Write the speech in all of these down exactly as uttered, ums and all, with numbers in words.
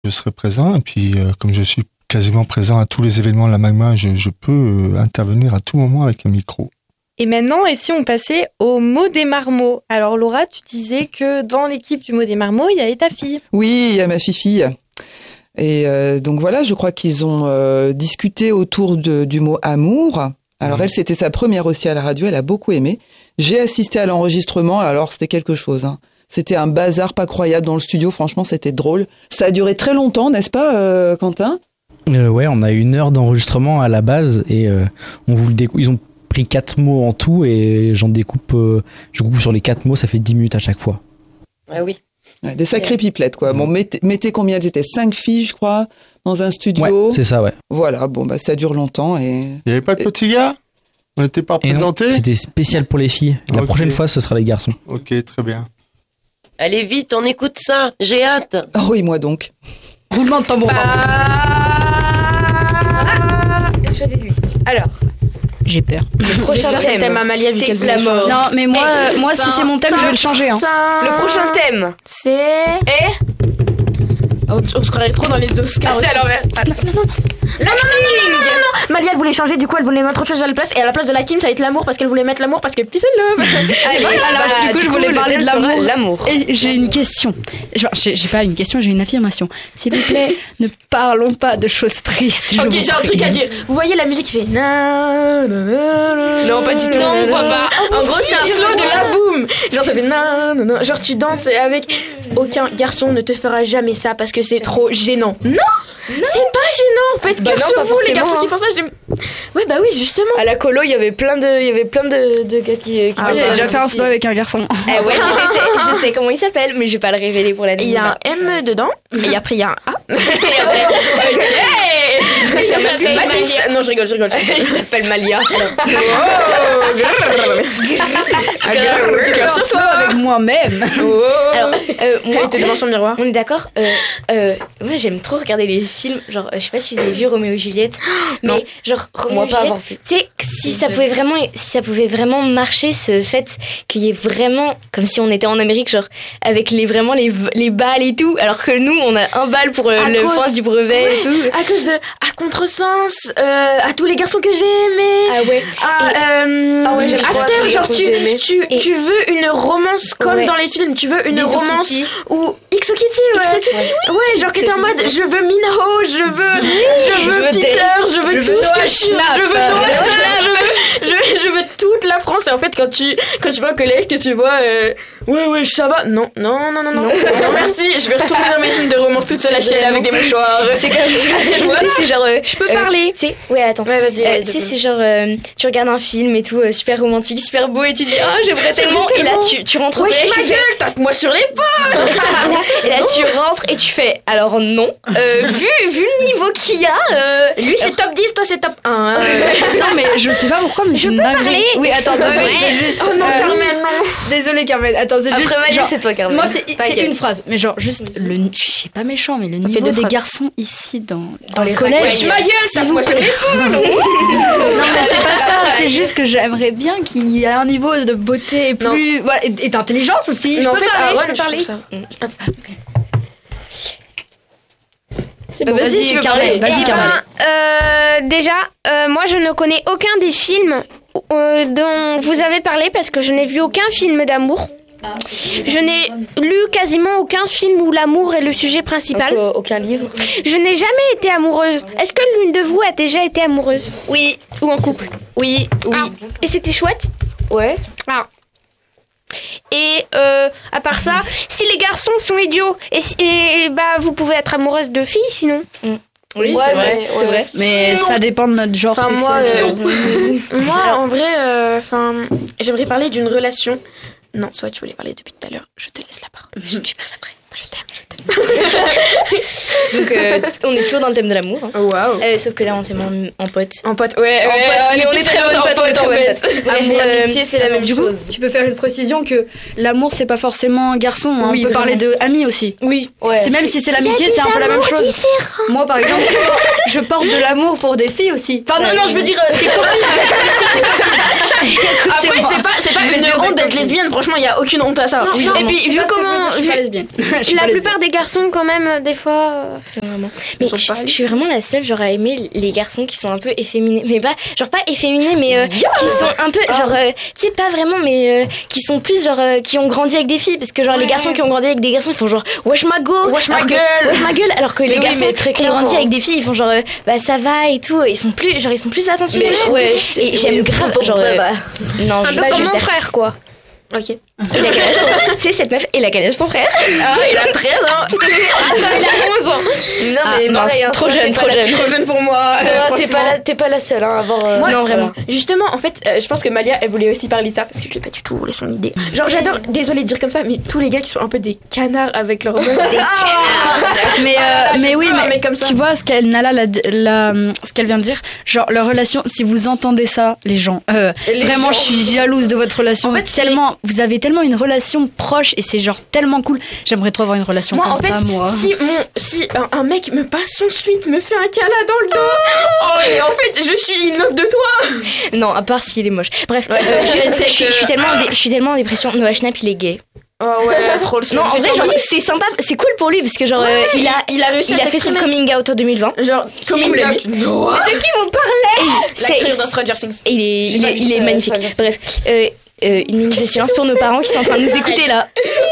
je serai présent. Et puis, euh, comme je suis quasiment présent à tous les événements de la Magma, je, je peux euh, intervenir à tout moment avec un micro. Et maintenant, et si on passait au mot des marmots? Alors Laura, tu disais que dans l'équipe du mot des marmots, il y avait ta fille. Oui, il y a ma fille. Et euh, donc voilà, je crois qu'ils ont euh, discuté autour de, du mot amour. Alors mmh. elle, c'était sa première aussi à la radio, elle a beaucoup aimé. J'ai assisté à l'enregistrement, alors c'était quelque chose. Hein. C'était un bazar pas croyable dans le studio, franchement c'était drôle. Ça a duré très longtemps, n'est-ce pas euh, Quentin? euh, Ouais, on a une heure d'enregistrement à la base et euh, on vous le décou- ils ont pris quatre mots en tout et j'en découpe, euh, je coupe sur les quatre mots, ça fait dix minutes à chaque fois. Ah oui. Ouais, des sacrées pipelettes, quoi. Bon, mettez, mettez combien elles étaient? Cinq filles, je crois, dans un studio. Ouais, c'est ça, ouais. Voilà, bon, bah, ça dure longtemps et... Il n'y avait pas de petits gars? On n'était pas représentés? C'était spécial pour les filles. La okay. prochaine fois, ce sera les garçons. Ok, très bien. Allez, vite, on écoute ça. J'ai hâte. Ah oui, moi donc. Roulement de tambour. Ah choisis-lui. Alors... J'ai peur. Le prochain thème, thème Amalia, vu qu'elle veut la mort. Non, mais moi, euh, moi si c'est mon thème, je vais le changer. Hein. Le prochain thème, c'est... Et on, on se croirait trop dans les Oscars. Ah, c'est à l'envers. Non, non, non, non, non, non, non, non, non. Malia, elle voulait changer, du coup, elle voulait mettre autre chose à la place. Et à la place de la Kim, ça va être l'amour parce qu'elle voulait mettre l'amour parce que peace and love. Allez, alors, bah, du coup, du je coup, voulais le parler de thème sera l'amour. l'amour. Et j'ai une question. Enfin, j'ai, j'ai pas une question, j'ai une affirmation. S'il vous plaît, ne parlons pas de choses tristes. Ok, j'ai un truc à dire. Vous voyez la musique qui fait na, na, na, na, Non, pas du tout. Non, on voit pas. Oh, En gros, si, c'est un je slow vois. de la boum. Genre, ça fait na, na, na. Genre, tu danses avec. Aucun garçon ne te fera jamais ça parce que c'est trop gênant. Non, c'est pas gênant. Faites Bah que non, sur pas vous, les forcément, garçons hein. qui font ça. J'aime... Ouais, bah oui, justement. À la colo, il y avait plein de, il y avait plein de, de gars qui. qui Ah, j'ai déjà fait un slow avec un garçon. Eh ouais, je sais, je sais comment il s'appelle, mais je vais pas le révéler pour la Il y a un M dedans, et après il y a un A. Et après, ok. Il s'appelle Mathis. Non, je rigole, je rigole. Il s'appelle Malia. Je fais un slow avec moi-même. Alors, euh, moi, Elle était devant son miroir. on est d'accord. Euh, euh, moi, j'aime trop regarder les films. Genre, euh, je sais pas si vous avez vu Roméo et Juliette, mais Non. genre Roméo Moi, et pas Juliette. avoir vu. Tu sais, si ça pouvait vraiment, si ça pouvait vraiment marcher, ce fait qu'il y ait vraiment, comme si on était en Amérique, genre avec les vraiment les les balles et tout, alors que nous, on a un bal pour euh, À le cause- fin du brevet Ouais, et tout. à cause de à contresens, euh, à tous les garçons que j'ai aimés. Ah ouais. À, euh, Ah ouais, j'aime trop After, tous les genre garçons tu, que j'ai aimés. tu, Et- tu veux une romance comme Ouais. dans les films, tu veux une Bisous, romance Kitty. ou X O Kitty, ouais. X O Kitty, ouais, genre que t'es en X O mode Kitty. je veux Minho, je veux, je veux je veux Peter, Dave, je veux je tout veux ce que Noah je Schnapp. je veux Noah Noah Schnapp. Schnapp, je veux, je veux, je veux toute la France. Et en fait, quand tu, quand tu vas au collège, que tu vois, euh, ouais, ouais, ça va. Non, non, non, non, non, non, merci. Je vais retourner dans mes films de romance toute seule à chialer avec des mouchoirs. C'est comme ça. Tu sais, c'est genre. euh, Je peux euh, parler. Tu sais, ouais, attends. Ouais, vas-y. Euh, vas-y, tu sais, vas-y. c'est genre, euh, tu regardes un film et tout, euh, super romantique, super beau, et tu dis, oh, j'aimerais tellement. Et là, tellement. tu, tu rentres au Wesh, collège, ma tu fais. gueule, tape-moi sur l'épaule. Et là, tu rentres et tu fais, alors non, euh, vu, vu le niveau qu'il y a. euh, Lui, c'est top dix, toi, c'est top un. Non, mais je sais pas pourquoi, mais Je c'est une peux dinguerie. parler Oui, attends, désolé, Ouais. c'est juste. Oh non, euh, Carmen, non. Désolé, Carmen. Attends, c'est Après juste. Malia, genre, c'est toi, Carmen. Moi, c'est, c'est T'inquiète. une phrase, mais genre, juste, le, je sais pas méchant, mais le fait niveau deux des phrases. garçons ici dans, dans les le collège. raccoins. Wesh, ma gueule, S'il tape-moi vous sur plaît. l'épaule. Non, mais c'est pas ça, c'est juste que j'aimerais bien qu'il y ait un niveau de beauté plus. Voilà, et, et d'intelligence aussi. Mais Je en peux fait, parler, ah ouais, je peux je parler. trouve ça. C'est bon, Vas-y, vas-y, tu peux Carmen, parler. vas-y, Eh Carmen. Euh, déjà, euh, moi je ne connais aucun des films euh, dont vous avez parlé parce que je n'ai vu aucun film d'amour. Je n'ai lu quasiment aucun film où l'amour est le sujet principal. Donc, euh, aucun livre. Je n'ai jamais été amoureuse. Est-ce que l'une de vous a déjà été amoureuse? Oui. Ou en couple? Oui, oui. Ah. Et c'était chouette? Ouais. Ah. Et euh, à part ça, si les garçons sont idiots, et, si- et, et bah vous pouvez être amoureuse de filles sinon. Oui, Ouais, c'est vrai, mais- c'est ouais. vrai. Mais ça dépend de notre genre Enfin, moi, sexuel. euh, moi en vrai, euh, enfin, j'aimerais parler d'une relation. Non, soit tu voulais parler depuis tout à l'heure. Je te laisse la parole. Je tu parles après. Je t'aime, je t'aime. Donc, euh, on est toujours dans le thème de l'amour. Hein. Waouh. Euh, sauf que là, on s'est en, en pote. En pote, ouais, ouais, En pote, allez, on est très en en pote, pote, on est en très fait. pote. Bref, Amour, euh, amitié, c'est la même Du coup, chose. tu peux faire une précision que l'amour, c'est pas forcément garçon. Hein. Oui, on peut parler vraiment. de amis aussi. Oui, ouais. C'est même si c'est l'amitié, c'est un peu la même chose. Moi, par exemple, je porte de l'amour pour des filles aussi. Enfin, non, non, je veux dire, euh, t'es copain avec Après, c'est pas, c'est pas une honte d'être lesbienne, franchement, il y a aucune honte à ça. Non, non, et puis, vu comment. Je suis pas lesbienne. La plupart des garçons, quand même, euh, des fois. euh, Vraiment. Mais je, je suis vraiment la seule, genre, à aimer les garçons qui sont un peu efféminés. Mais pas, genre, pas efféminés, mais euh, qui sont un peu, genre, euh, tu sais, pas vraiment, mais euh, qui sont plus, genre, euh, qui ont grandi avec des filles. Parce que, genre, les garçons qui ont grandi avec des garçons, ils font genre, wesh ma go, Wesh ma alors que- gueule. wesh ma gueule. Alors que les oui, garçons mais très qui ont grandi clairement. avec des filles, ils font genre, euh, bah ça va et tout. Ils sont plus, genre, ils sont plus attentionnés. Mais je trouve. ouais, Et j'aime grave, genre, euh, non, Un je peu pas comme juste mon frère, quoi. Ok. Il a quel âge ton... Tu sais, cette meuf, il a quel âge ton frère? Ah, il a treize ans. Il a onze ans. Non, mais non, pareil, hein, trop ça, jeune, t'es trop pas la- jeune. Trop jeune pour moi. Ça euh, va, t'es franchement. pas la, t'es pas la seule hein, à avoir. euh, Moi, non, vraiment. Justement, en fait, euh, je pense que Malia, elle voulait aussi parler de ça parce que je l'ai pas du tout voulu son idée. Genre, j'adore, désolée de dire comme ça, mais tous les gars qui sont un peu des canards avec leur meuf. Mais, euh, mais oui, veux un mais mec comme ça. tu vois ce qu'elle Nala, la, la, ce qu'elle vient de dire, genre leur relation. Si vous entendez ça, les gens, euh, Les vraiment, gens. je suis jalouse de votre relation. En fait, c'est- tellement, vous avez tellement une relation proche et c'est genre tellement cool. J'aimerais trop avoir une relation Moi, comme en fait, ça, moi. si, mon, si un, un mec me passe son suite, me fait un câlin dans le dos, oh, et en fait, je suis une meuf de toi. Non, à part s'il est moche. Bref, Ouais, euh, ça, je, j'étais je suis- que- je suis tellement, en dé- je suis tellement en dépression. Noah Schnapp, il est gay. Oh ouais, trop le seum. Non, en J'ai vrai, pas genre, envie. c'est sympa, c'est cool pour lui parce que genre, euh, il a, il a réussi il à a fait son s'exprimer. coming out en deux mille vingt. Genre, coming vous out. Noah. De qui vous parlez? L'actrice dans Stranger Things. Et il est, J'ai il pas est, vu, il est euh, magnifique. Stranger Things. Bref, euh, euh, une minute de silence pour nos parents qui sont en train de nous écouter là.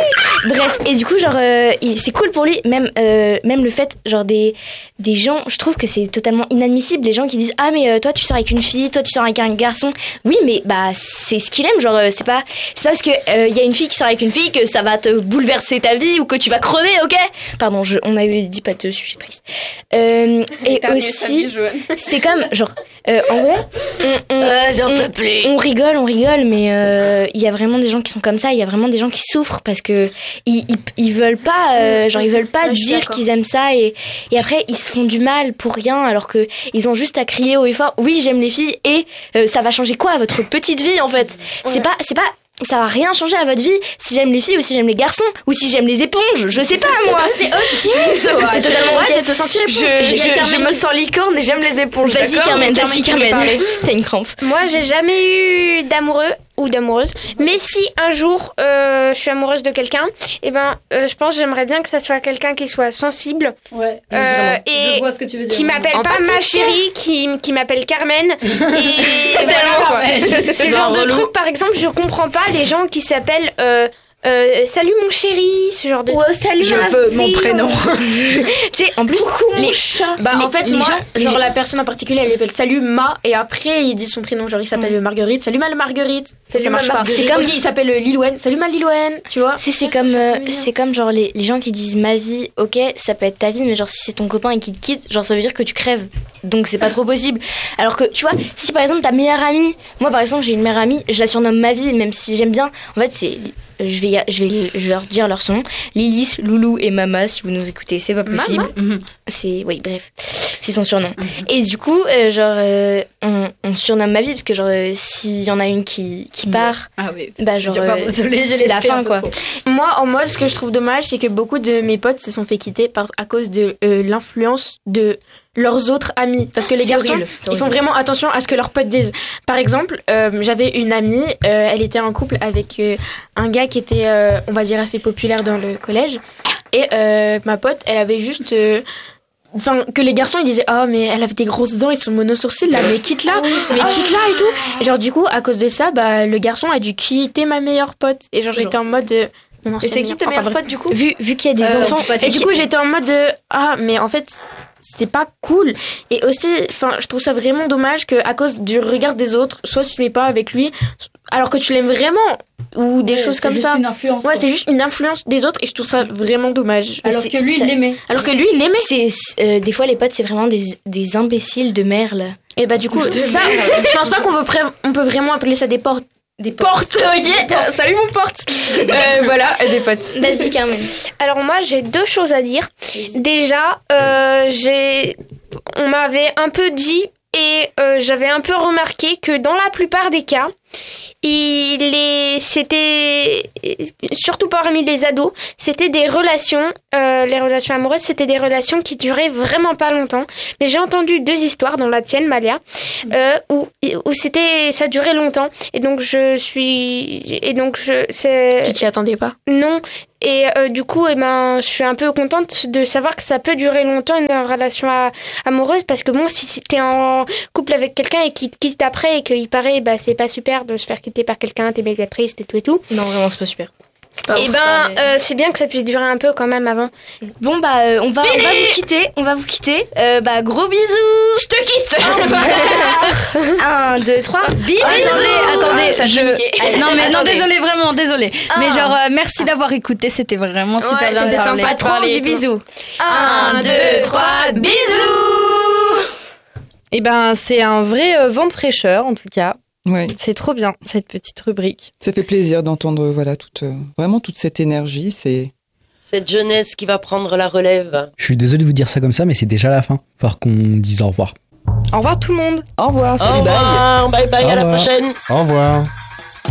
Bref, et du coup, genre, euh, il- c'est cool pour lui, même, euh, même le fait, genre, des, des gens, je trouve que c'est totalement inadmissible, les gens qui disent ah, mais euh, toi, tu sors avec une fille, toi, tu sors avec un garçon. Oui, mais bah, c'est ce qu'il aime, genre, euh, c'est pas, c'est pas parce qu'il euh, y a une fille qui sort avec une fille que ça va te bouleverser ta vie ou que tu vas crever, ok? Pardon, je, on a eu dit pas de sujet triste. Euh, et aussi, c'est comme, genre, euh, en vrai, on, on, on- on rigole, on rigole, mais euh, il y a vraiment des gens qui sont comme ça. Il y a vraiment des gens qui souffrent parce que ils, ils, ils veulent pas, euh, genre ils veulent pas Ouais, je suis dire d'accord. qu'ils aiment ça et, et après ils se font du mal pour rien alors que ils ont juste à crier haut et fort. Oui, j'aime les filles et euh, ça va changer quoi à votre petite vie en fait. C'est Ouais. pas, c'est pas. Ça va rien changer à votre vie si j'aime les filles ou si j'aime les garçons ou si j'aime les éponges. Je sais pas moi. C'est ok. C'est totalement ok. Ouais, te sentir Je, je, je me sens licorne et j'aime les éponges. Vas-y D'accord, Carmen, mais vas-y Carmen, Carmen. tu peux T'as une crampe. Moi, j'ai jamais eu d'amoureux ou d'amoureuse. Mais si un jour euh, je suis amoureuse de quelqu'un, eh ben, euh, je pense que j'aimerais bien que ça soit quelqu'un qui soit sensible Ouais, euh, et ce que tu veux qui m'appelle pas ma chérie, qui, qui m'appelle Carmen. Et voilà, quoi. Ce genre de truc, par exemple, je comprends pas les gens qui s'appellent euh, euh, salut mon chéri, ce genre de truc. salut Je veux mon prénom. Tu sais, en plus, les chats. Bah les- en fait les moi, gens- les genre gens- la personne en particulier elle appelle salut Ma et après il dit son prénom genre il s'appelle Marguerite, salut ma Marguerite, Salut, ça ma marche pas. Marguerite. C'est comme il s'appelle Lilouen, salut ma Lilouen, tu vois. Si c'est Ça, comme ça, euh, ça fait c'est comme genre les, les gens qui disent ma vie, ok, ça peut être ta vie, mais genre si c'est ton copain et qu'il te quitte, genre ça veut dire que tu crèves. Donc c'est pas trop possible. Alors que tu vois, si par exemple ta meilleure amie, moi par exemple j'ai une meilleure amie, je la surnomme ma vie, même si j'aime bien. En fait c'est je vais, je vais je vais leur dire leur son. Lilith, Loulou et Mama, si vous nous écoutez, c'est pas possible. Mhm. C'est, oui, bref, c'est son surnom. Et du coup, euh, genre, euh, on, on surnomme ma vie parce que genre, euh, s'il y en a une qui, qui part, Ah oui. bah genre, Je dis pas, euh, désolée, j'ai c'est la l'esprit un fin peu quoi. trop. Moi en mode ce que je trouve dommage c'est que beaucoup de mes potes se sont fait quitter par, à cause de euh, l'influence de leurs autres amis parce que les C'est garçons horrible, c'est ils font horrible. vraiment attention à ce que leurs potes disent. Par exemple euh, j'avais une amie euh, elle était en couple avec euh, un gars qui était euh, on va dire assez populaire dans le collège et euh, ma pote elle avait juste euh, Enfin, que les garçons ils disaient oh mais elle avait des grosses dents et son monosourcil là mais quitte là mais quitte là et tout et genre du coup à cause de ça bah le garçon a dû quitter ma meilleure pote et genre j'étais en mode euh, mon Et ancienne c'est qui ta meilleure- meilleure enfin, pote du coup Vu, vu qu'il y a des Euh, enfants. et du coup j'étais en mode de ah mais en fait c'est pas cool et aussi enfin je trouve ça vraiment dommage que à cause du regard des autres soit tu te mets pas avec lui alors que tu l'aimes vraiment ou des choses comme ça Une influence, ouais quoi. c'est juste une influence des autres et je trouve ça vraiment dommage Alors c'est- que lui, c'est- il l'aimait. alors que lui il l'aimait C'est, euh, des fois, les potes, c'est vraiment des, des imbéciles de merle. et bah du coup ça je pense pas qu'on peut pré- on peut vraiment appeler ça des portes Des portes ok salut mon porte euh, voilà des potes Vas-y, Carmen. Alors moi j'ai deux choses à dire. Déjà, euh, j'ai, on m'avait un peu dit et euh, j'avais un peu remarqué que dans la plupart des cas, il est, c'était, surtout parmi les ados, c'était des relations, euh, les relations amoureuses, c'était des relations qui duraient vraiment pas longtemps. Mais j'ai entendu deux histoires, dans la tienne, Malia, euh, où, où c'était, ça durait longtemps. Et donc je suis, et donc je, c'est. Tu t'y attendais pas? Non. Et euh, du coup, eh ben, je suis un peu contente de savoir que ça peut durer longtemps une relation à, amoureuse, parce que bon, si, si t'es en couple avec quelqu'un et qu'il te quitte après et qu'il paraît, bah c'est pas super de se faire quitter par quelqu'un, t'es méga triste et tout et tout. Non, vraiment, c'est pas super. Et ben, euh, c'est bien que ça puisse durer un peu quand même avant. Bon, bah, euh, on, va, on va vous quitter. On va vous quitter. Euh, bah, gros bisous. Je te quitte. Un, deux, trois. Bisous. Attendez, attendez. Ça je... je... Non, mais non, Attendez. désolé, vraiment, désolé. Ah. Mais genre, euh, merci d'avoir écouté. C'était vraiment super Ouais, bien c'était parlé. sympa. Pas trop, on dit bisous. Un, deux, trois, bisous. Eh ben, c'est un vrai euh, vent de fraîcheur, en tout cas. Ouais. C'est trop bien, cette petite rubrique. Ça fait plaisir d'entendre voilà toute euh, vraiment toute cette énergie. C'est Cette jeunesse qui va prendre la relève. Je suis désolé de vous dire ça comme ça, mais c'est déjà la fin. Il va falloir qu'on dise au revoir. Au revoir tout le monde. au revoir, Au salut, bye. revoir, bye bye, Au à la revoir. prochaine. Au revoir.